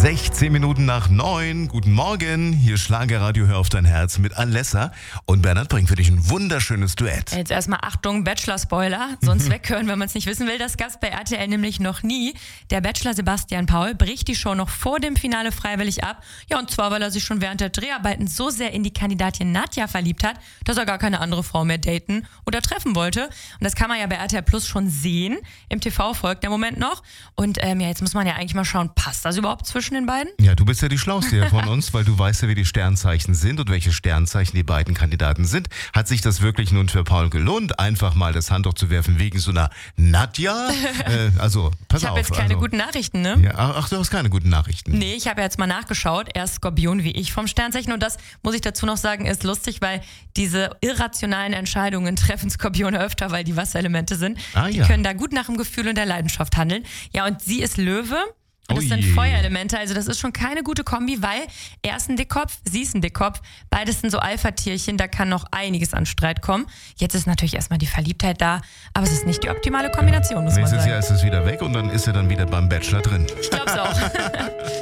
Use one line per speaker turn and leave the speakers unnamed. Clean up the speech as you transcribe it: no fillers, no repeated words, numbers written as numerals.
16 Minuten nach 9. Guten Morgen. Hier Schlagerradio, hör auf dein Herz mit Alessa. Und Bernhard bringt für dich ein wunderschönes Duett.
Jetzt erstmal Achtung, Bachelor-Spoiler. Sonst weghören, wenn man es nicht wissen will. Das Gast bei RTL nämlich noch nie. Der Bachelor Sebastian Paul bricht die Show noch vor dem Finale freiwillig ab. Ja, und zwar, weil er sich schon während der Dreharbeiten so sehr in die Kandidatin Nadja verliebt hat, dass er gar keine andere Frau mehr daten oder treffen wollte. Und das kann man ja bei RTL Plus schon sehen. Im TV folgt der Moment noch. Und jetzt muss man ja eigentlich mal schauen, passt das überhaupt zwischen den beiden?
Ja, du bist ja die Schlauste hier von uns, weil du weißt ja, wie die Sternzeichen sind und welche Sternzeichen die beiden Kandidaten sind. Hat sich das wirklich nun für Paul gelohnt, einfach mal das Handtuch zu werfen wegen so einer Nadja? Pass auf.
Ich habe jetzt keine guten Nachrichten, ne?
Ja, ach, du hast keine guten Nachrichten.
Nee, ich habe jetzt mal nachgeschaut. Er ist Skorpion wie ich vom Sternzeichen. Und das, muss ich dazu noch sagen, ist lustig, weil diese irrationalen Entscheidungen treffen Skorpione öfter, weil die Wasserelemente sind. Die können da gut nach dem Gefühl und der Leidenschaft handeln. Ja, und sie ist Löwe. Und das sind Feuerelemente, also das ist schon keine gute Kombi, weil er ist ein Dickkopf, sie ist ein Dickkopf. Beides sind so Alpha-Tierchen, da kann noch einiges an Streit kommen. Jetzt ist natürlich erstmal die Verliebtheit da, aber es ist nicht die optimale Kombination, muss man sagen.
Nächstes Jahr ist es wieder weg und dann ist er dann wieder beim Bachelor drin.
Ich glaub's auch.